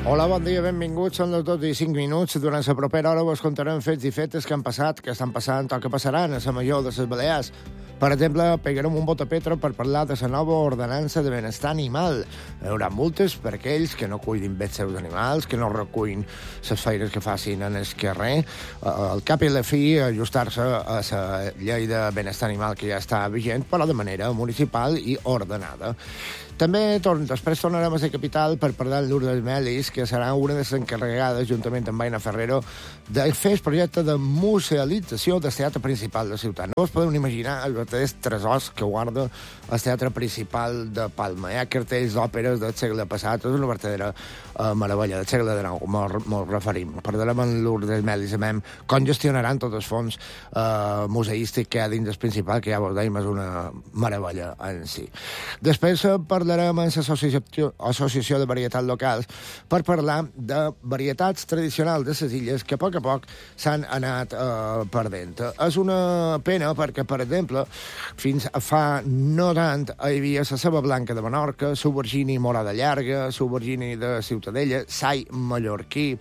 Hola, bon dia, benvinguts. Són les 12:05. Durant la propera hora vos contarem fets i fetes que han passat, que estan passant o que passaran a la Major de les Balears. Per exemple, pegarem un bot a Petro per parlar de la nova ordenança de benestar animal. Hi haurà multes per aquells que no cuidin bé els seus animals, que no recullin les feines que facin en el carrer. Al cap i la fi, ajustar-se a la llei de benestar animal que ja està vigent, però de manera municipal i ordenada. També després tornarem a la capital per parlar amb Lourdes Melis, que serà una de les encarregades, juntament amb Aina Ferrero, de fer el projecte de musealització del teatre principal de la ciutat. No us podeu imaginar els verdaders tresors que guarda el teatre principal de Palma. Hi ha cartells d'òperes del segle passat, és una verdadera meravella, del segle XIX, molt referim. Parlarem amb Lourdes Melis, sabem com gestionaran tot el fons museístic que hi ha dins del principal, que ja vos deim és una meravella en si. Després parlarem amb l'Associació de Varietats Locals per parlar de varietats tradicionals de les illes que a poc s'han anat perdent. És una pena perquè, per exemple, fins fa no tant hi havia la ceba blanca de Menorca, l'aubergini morada llarga, l'aubergini de Ciutadella, s'ai mallorquí.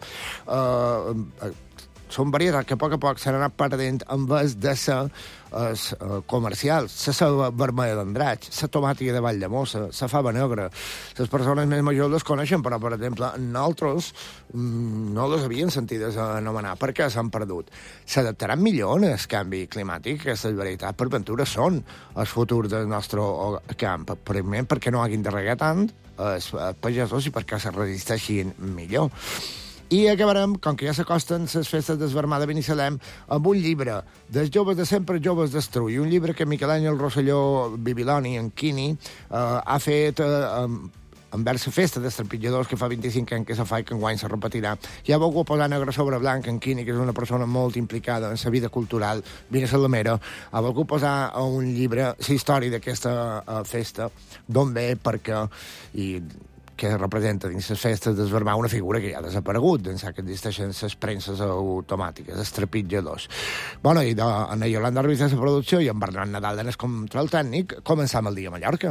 Són varietats que a poc s'han anat perdent en vez de ser comercials. La ceba vermella d'Andratx, la tomàtica de Valldemossa, la fava negra. Les persones més majors les coneixen, però, per exemple, nosaltres no les havien sentides anomenar perquè s'han perdut. S'adaptaran millor al canvi climàtic. Aquestes varietats, per ventura, són el futur del nostre camp. Primer, perquè no hagin de regar tant els pagesos i perquè se resisteixin millor. I acabarem, com que ja s'acosten les festes d'Esvermar de Binissalem, amb un llibre dels joves de sempre, joves d'Estrull, un llibre que Miquel Àngel Rosselló Bibiloni, en Quini, ha fet envers la festa dels trepitjadors que fa 25 anys que se fa i que enguany se repetirà. I ha volgut posar negre sobre blanc en Quini, que és una persona molt implicada en la vida cultural binissalamera, ha volgut posar a un llibre la història d'aquesta festa, d'on ve, per què, i que representa dins les festes d'Esvermar una figura que ja ha desaparegut, d'ençà que existeixen les premses automàtiques, els trepitjadors. Bueno, i en Yolanda Ruiz de la producció i en Bernat Nadal en el control tècnic, començam el dia a Mallorca.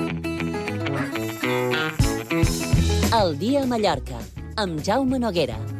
El dia a Mallorca, amb Jaume Noguera.